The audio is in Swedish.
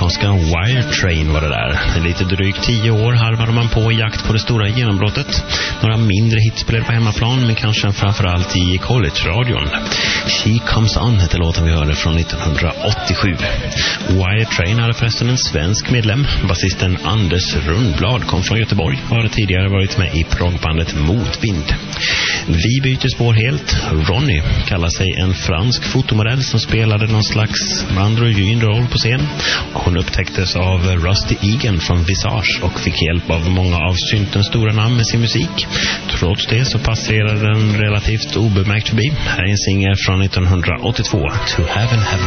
amerikanska Wire Train var det där. I lite drygt 10 år harvade man på i jakt på det stora genombrottet. Några mindre hitspelade på hemmaplan, men kanske framförallt i college-radion. She Comes On heter låten vi hörde från 1987. Wire Train hade förresten en svensk medlem. Basisten Anders Rundblad kom från Göteborg och hade tidigare varit med i progbandet Motvind. Vi byter spår helt. Ronny kallar sig en fransk fotomodell som spelade någon slags androgyn roll på scen. Hon upptäcktes av Rusty Egan från Visage och fick hjälp av många av syntens stora namn med sin musik. Trots det så passerade den relativt obemärkt förbi. Här är en singel från 1982, To Have and Have.